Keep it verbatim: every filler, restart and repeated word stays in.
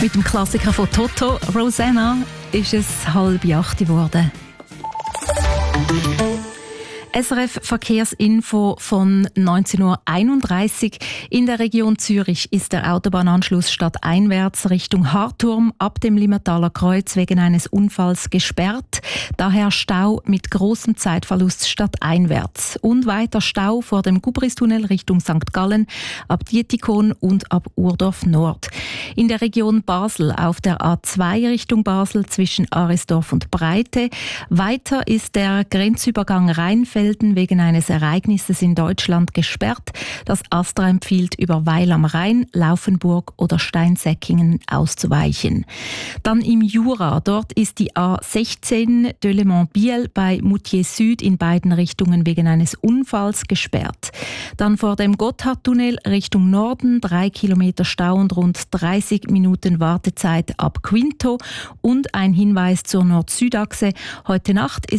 Mit dem Klassiker von Toto, Rosanna, ist es halb acht geworden. S R F Verkehrsinfo von neunzehn Uhr einunddreißig. In der Region Zürich ist der Autobahnanschluss stadteinwärts Richtung Harturm ab dem Limmertaler Kreuz wegen eines Unfalls gesperrt. Daher Stau mit großem Zeitverlust stadteinwärts. Und weiter Stau vor dem Gubristunnel Richtung Sankt Gallen, ab Dietikon und ab Urdorf Nord. In der Region Basel auf der A zwei Richtung Basel zwischen Arisdorf und Breite. Weiter ist der Grenzübergang Rheinfeld wegen eines Ereignisses in Deutschland gesperrt. Das ASTRA empfiehlt, über Weil am Rhein, Laufenburg oder Steinsäckingen auszuweichen. Dann im Jura. Dort ist die A sechzehn Delemont-Biel bei Moutier Süd in beiden Richtungen wegen eines Unfalls gesperrt. Dann vor dem Gotthardtunnel Richtung Norden drei Kilometer Stau und rund dreißig Minuten Wartezeit ab Quinto. Und ein Hinweis zur Nord-Süd-Achse. Heute Nacht ist